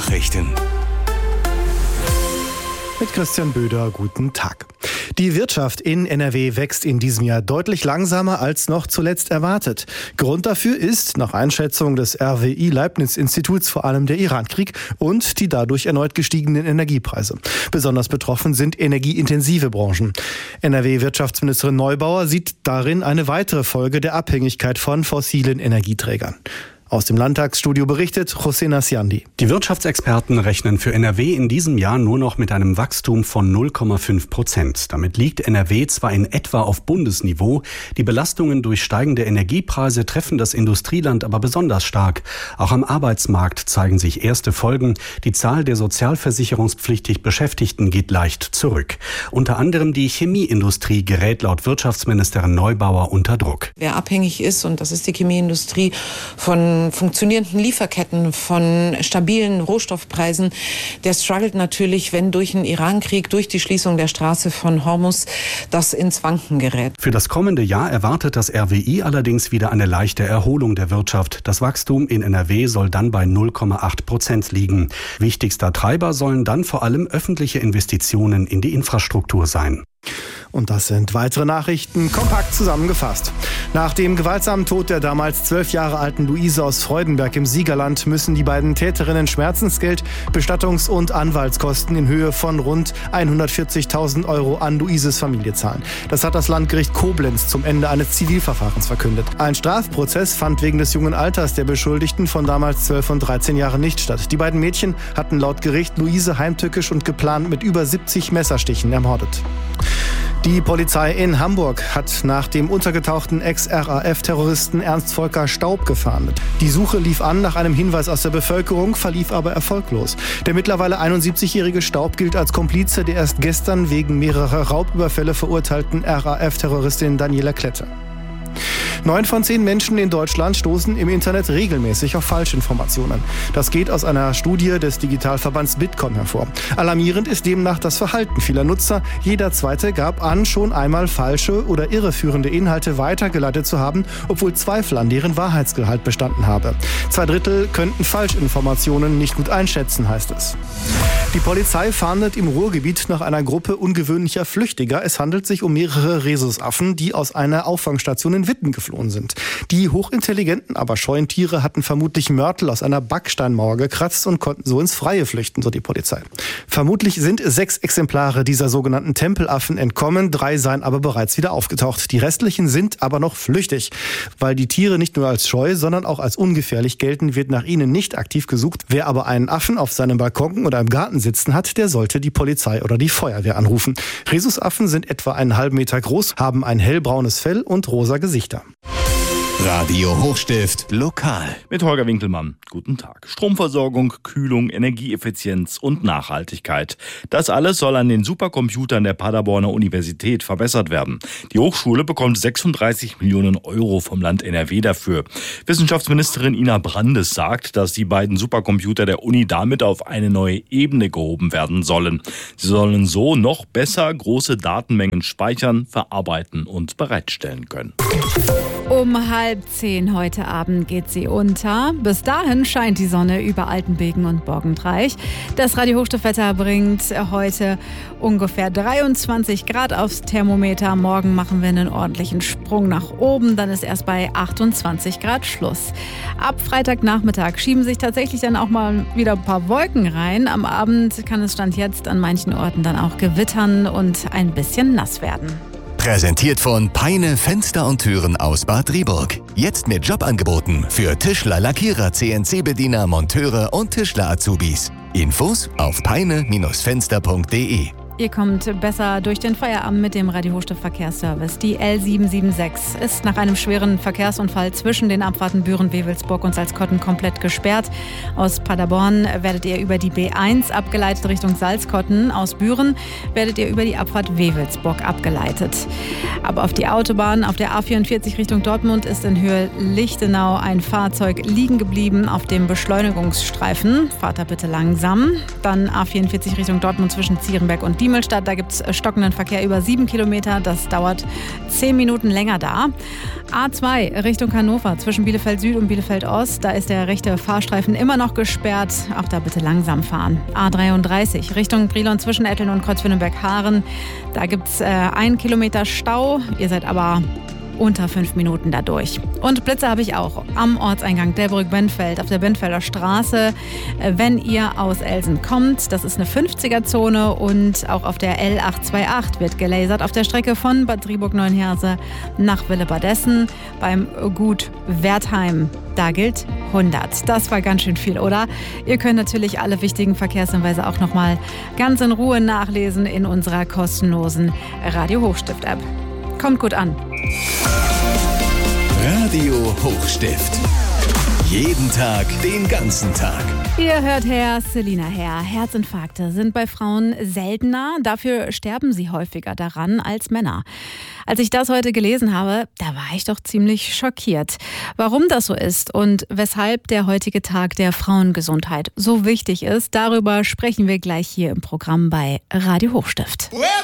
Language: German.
Nachrichten. Mit Christian Böder, guten Tag. Die Wirtschaft in NRW wächst in diesem Jahr deutlich langsamer als noch zuletzt erwartet. Grund dafür ist, nach Einschätzung des RWI-Leibniz-Instituts, vor allem der Irankrieg und die dadurch erneut gestiegenen Energiepreise. Besonders betroffen sind energieintensive Branchen. NRW-Wirtschaftsministerin Neubauer sieht darin eine weitere Folge der Abhängigkeit von fossilen Energieträgern. Aus dem Landtagsstudio berichtet José Nasiandi. Die Wirtschaftsexperten rechnen für NRW in diesem Jahr nur noch mit einem Wachstum von 0,5%. Damit liegt NRW zwar in etwa auf Bundesniveau, die Belastungen durch steigende Energiepreise treffen das Industrieland aber besonders stark. Auch am Arbeitsmarkt zeigen sich erste Folgen. Die Zahl der sozialversicherungspflichtig Beschäftigten geht leicht zurück. Unter anderem die Chemieindustrie gerät laut Wirtschaftsministerin Neubauer unter Druck. Wer abhängig ist, und das ist die Chemieindustrie, von funktionierenden Lieferketten, von stabilen Rohstoffpreisen, der struggelt natürlich, wenn durch den Irankrieg, durch die Schließung der Straße von Hormuz, das ins Wanken gerät. Für das kommende Jahr erwartet das RWI allerdings wieder eine leichte Erholung der Wirtschaft. Das Wachstum in NRW soll dann bei 0,8% liegen. Wichtigster Treiber sollen dann vor allem öffentliche Investitionen in die Infrastruktur sein. Und das sind weitere Nachrichten, kompakt zusammengefasst. Nach dem gewaltsamen Tod der damals 12 Jahre alten Luise aus Freudenberg im Siegerland müssen die beiden Täterinnen Schmerzensgeld, Bestattungs- und Anwaltskosten in Höhe von rund 140.000 € an Luises Familie zahlen. Das hat das Landgericht Koblenz zum Ende eines Zivilverfahrens verkündet. Ein Strafprozess fand wegen des jungen Alters der Beschuldigten von damals 12 und 13 Jahren nicht statt. Die beiden Mädchen hatten laut Gericht Luise heimtückisch und geplant mit über 70 Messerstichen ermordet. Die Polizei in Hamburg hat nach dem untergetauchten Ex-RAF-Terroristen Ernst Volker Staub gefahndet. Die Suche lief an nach einem Hinweis aus der Bevölkerung, verlief aber erfolglos. Der mittlerweile 71-jährige Staub gilt als Komplize der erst gestern wegen mehrerer Raubüberfälle verurteilten RAF-Terroristin Daniela Klette. 9 von 10 Menschen in Deutschland stoßen im Internet regelmäßig auf Falschinformationen. Das geht aus einer Studie des Digitalverbands Bitkom hervor. Alarmierend ist demnach das Verhalten vieler Nutzer. Jeder Zweite gab an, schon einmal falsche oder irreführende Inhalte weitergeleitet zu haben, obwohl Zweifel an deren Wahrheitsgehalt bestanden habe. 2/3 könnten Falschinformationen nicht gut einschätzen, heißt es. Die Polizei fahndet im Ruhrgebiet nach einer Gruppe ungewöhnlicher Flüchtiger. Es handelt sich um mehrere Rhesusaffen, die aus einer Auffangstation in Witten geflohen sind. Die hochintelligenten, aber scheuen Tiere hatten vermutlich Mörtel aus einer Backsteinmauer gekratzt und konnten so ins Freie flüchten, so die Polizei. Vermutlich sind 6 Exemplare dieser sogenannten Tempelaffen entkommen, 3 seien aber bereits wieder aufgetaucht. Die restlichen sind aber noch flüchtig. Weil die Tiere nicht nur als scheu, sondern auch als ungefährlich gelten, wird nach ihnen nicht aktiv gesucht. Wer aber einen Affen auf seinem Balkon oder im Garten sitzen hat, der sollte die Polizei oder die Feuerwehr anrufen. Rhesusaffen sind etwa einen halben Meter groß, haben ein hellbraunes Fell und rosa Gesichter. Radio Hochstift lokal. Mit Holger Winkelmann. Guten Tag. Stromversorgung, Kühlung, Energieeffizienz und Nachhaltigkeit. Das alles soll an den Supercomputern der Paderborner Universität verbessert werden. Die Hochschule bekommt 36 Millionen € vom Land NRW dafür. Wissenschaftsministerin Ina Brandes sagt, dass die beiden Supercomputer der Uni damit auf eine neue Ebene gehoben werden sollen. Sie sollen so noch besser große Datenmengen speichern, verarbeiten und bereitstellen können. Um 9:30 heute Abend geht sie unter. Bis dahin scheint die Sonne über Altenbeken und Borgentreich. Das Radio Hochstiftwetter bringt heute ungefähr 23 Grad aufs Thermometer. Morgen machen wir einen ordentlichen Sprung nach oben. Dann ist erst bei 28 Grad Schluss. Ab Freitagnachmittag schieben sich tatsächlich dann auch mal wieder ein paar Wolken rein. Am Abend kann es Stand jetzt an manchen Orten dann auch gewittern und ein bisschen nass werden. Präsentiert von Peine Fenster und Türen aus Bad Rieburg. Jetzt mit Jobangeboten für Tischler, Lackierer, CNC-Bediener, Monteure und Tischler-Azubis. Infos auf peine-fenster.de. Ihr kommt besser durch den Feierabend mit dem Radio Hochstift Verkehrsservice. Die L776 ist nach einem schweren Verkehrsunfall zwischen den Abfahrten Büren, Wewelsburg und Salzkotten komplett gesperrt. Aus Paderborn werdet ihr über die B1 abgeleitet Richtung Salzkotten. Aus Büren werdet ihr über die Abfahrt Wewelsburg abgeleitet. Aber auf die Autobahn, auf der A44 Richtung Dortmund ist in Höhe Lichtenau ein Fahrzeug liegen geblieben auf dem Beschleunigungsstreifen. Fahrt da bitte langsam. Dann A44 Richtung Dortmund zwischen Zierenberg und Diemelsbüren Kiemelstadt, da gibt es stockenden Verkehr über 7 Kilometer. Das dauert 10 Minuten länger da. A2 Richtung Hannover zwischen Bielefeld Süd und Bielefeld Ost. Da ist der rechte Fahrstreifen immer noch gesperrt. Auch da bitte langsam fahren. A33 Richtung Brilon zwischen Etteln und Kreuzfürdenberg-Haaren. Da gibt es 1 Kilometer Stau. Ihr seid aber unter 5 Minuten dadurch. Und Blitze habe ich auch am Ortseingang Delbrück-Benfeld auf der Benfelder Straße. Wenn ihr aus Elsen kommt, das ist eine 50er-Zone und auch auf der L828 wird gelasert auf der Strecke von Bad Driburg-Neuenheerse nach Willebadessen beim Gut Wertheim. Da gilt 100. Das war ganz schön viel, oder? Ihr könnt natürlich alle wichtigen Verkehrshinweise auch nochmal ganz in Ruhe nachlesen in unserer kostenlosen Radio Hochstift-App. Kommt gut an. Radio Hochstift. Jeden Tag, den ganzen Tag. Ihr hört Selina Herr. Herzinfarkte sind bei Frauen seltener, dafür sterben sie häufiger daran als Männer. Als ich das heute gelesen habe, da war ich doch ziemlich schockiert. Warum das so ist und weshalb der heutige Tag der Frauengesundheit so wichtig ist, darüber sprechen wir gleich hier im Programm bei Radio Hochstift. Well,